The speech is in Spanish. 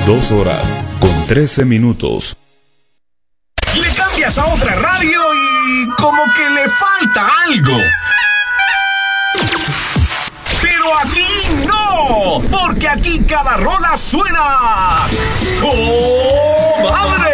2 horas con 13 minutos. Le cambias a otra radio y como que le falta algo. Pero aquí no, porque aquí cada rola suena ¡oh, madre!